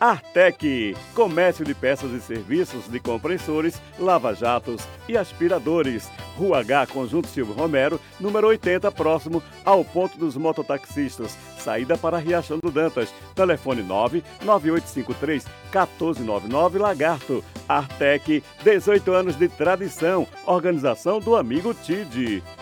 Artec, comércio de peças e serviços de compressores, lava-jatos e aspiradores. Rua H, Conjunto Silvio Romero, número 80, próximo ao ponto dos mototaxistas. Saída para Riachão do Dantas. Telefone 99853-1499 Lagarto. Artec, 18 anos de tradição. Organização do amigo Tide.